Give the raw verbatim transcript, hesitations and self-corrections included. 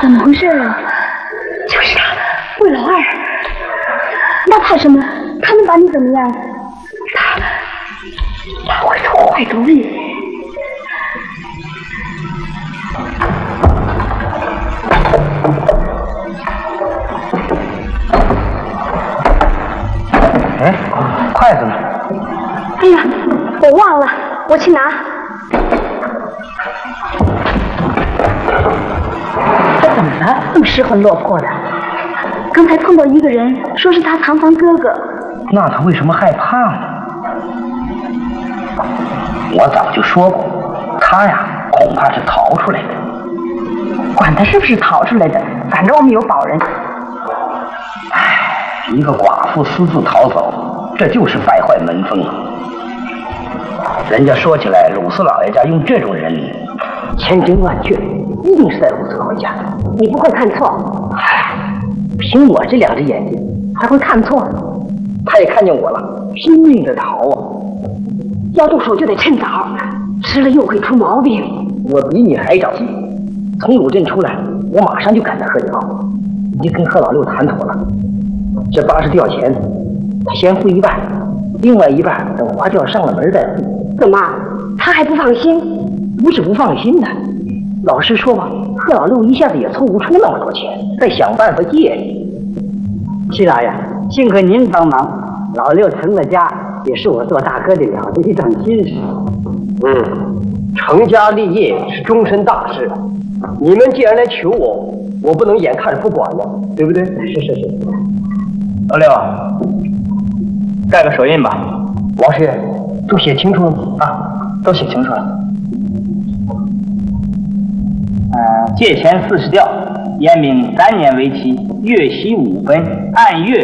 怎么回事啊？ 就是他，魏老二。 那怕什么？他能把你怎么样？ 他他会出坏主意。 哎，筷子呢？ 哎呀，我忘了，我去拿。 他怎么了？这么失魂落魄的？ 刚才碰到一个人，说是他堂房哥哥。 那他为什么害怕呢？我早就说过，他呀，恐怕是逃出来的。 管他是不是逃出来的，反正我们有保人。 唉，一个寡妇私自逃走，这就是败坏门风啊！人家说起来，鲁四老爷家用这种人，千真万确，一定是在鲁四老爷家。 你不会看错？ 唉，凭我这两只眼睛， 还会看错？ 他也看见我了，拼命的逃啊！ 要动手就得趁早，吃了又会出毛病。 我比你还着急。从鲁镇出来，我马上就赶到贺家，已经跟贺老六谈妥了。这八十吊钱，他先付一半，另外一半等花轿上了门再付。 怎么？他还不放心？ 不是不放心的，老实说吧，贺老六一下子也凑不出那么多钱，再想办法借你。 七老爷，幸亏您帮忙，老六成了家，也是我做大哥的了得一桩心事。 嗯，成家立业是终身大事，你们既然来求我，我不能眼看着不管了，对不对？ 是是是。 老六，盖个手印吧。 王师爷，都写清楚了啊，都写清楚了。呃，借钱四十吊，严明三年为期，月息五分，按月